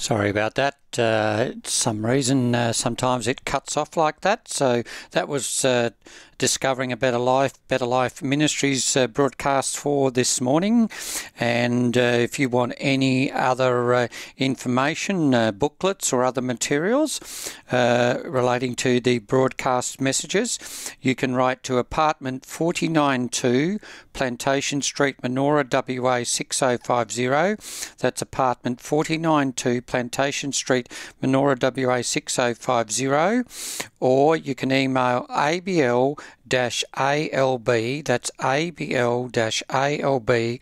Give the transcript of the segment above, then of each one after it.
Sorry about that. Some reason sometimes it cuts off like that. So that was Discovering a Better Life Ministries broadcast for this morning. And if you want any other information, booklets or other materials relating to the broadcast messages, you can write to apartment 492 Plantation Street, Menora, WA 6050. That's apartment 492 Plantation Street, Menora, WA 6050. Or you can email ABL-ALB, that's ABL-ALB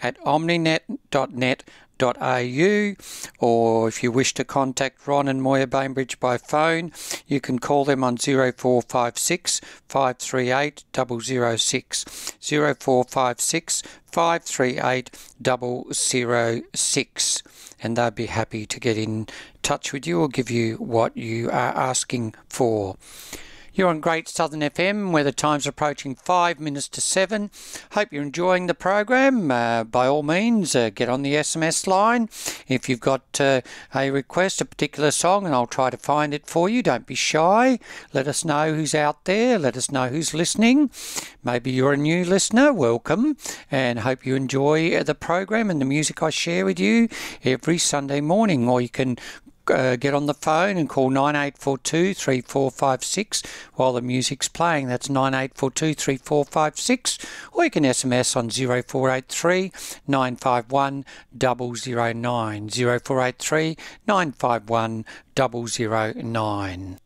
@omninet.net.au, or if you wish to contact Ron and Moya Bainbridge by phone, you can call them on 0456 538 006, 0456 538 006, and they'll be happy to get in touch with you or give you what you are asking for. You're on Great Southern FM, where the time's approaching 5 minutes to 7. Hope you're enjoying the program. By all means, get on the SMS line. If you've got a request, a particular song, and I'll try to find it for you. Don't be shy. Let us know who's out there. Let us know who's listening. Maybe you're a new listener. Welcome, and hope you enjoy the program and the music I share with you every Sunday morning. Or you can get on the phone and call 9842 3456 while the music's playing. That's 9842 3456. Or you can SMS on 0483 951 009, 0483 951 009.